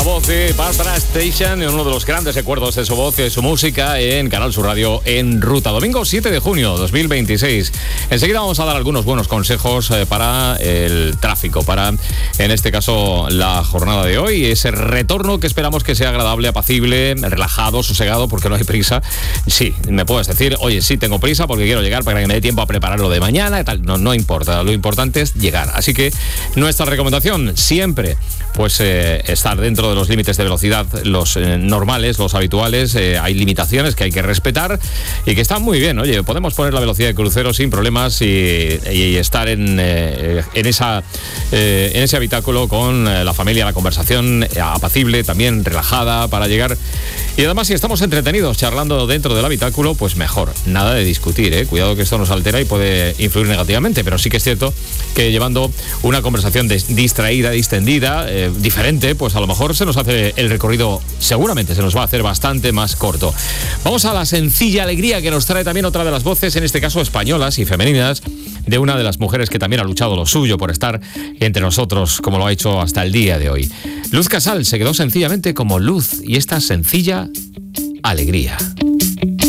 voz de Barbra Streisand, uno de los grandes recuerdos de su voz y de su música en Canal Sur Radio en Ruta. Domingo 7 de junio 2026. Enseguida vamos a dar algunos buenos consejos para el tráfico, para, en este caso, la jornada de hoy. Ese retorno que esperamos que sea agradable, apacible, relajado, sosegado, porque no hay prisa. Sí, me puedes decir, oye, sí, tengo prisa porque quiero llegar para que me dé tiempo a preparar lo de mañana y tal. No importa, lo importante es llegar. Así que nuestra recomendación siempre, pues estar dentro de los límites de velocidad, los normales, los habituales. Hay limitaciones que hay que respetar y que están muy bien. Oye, podemos poner la velocidad de crucero sin problemas y estar en ese habitáculo con la familia, la conversación apacible, también relajada para llegar. Y además, si estamos entretenidos charlando dentro del habitáculo, pues mejor. Nada de discutir, ¿eh? Cuidado que esto nos altera y puede influir negativamente, pero sí que es cierto que llevando una conversación distraída, distendida, diferente, pues a lo mejor se nos hace el recorrido, seguramente se nos va a hacer bastante más corto. Vamos a la sencilla alegría que nos trae también otra de las voces, en este caso españolas y femeninas, de una de las mujeres que también ha luchado lo suyo por estar entre nosotros, como lo ha hecho hasta el día de hoy. Luz Casal se quedó sencillamente como luz y esta sencilla alegría.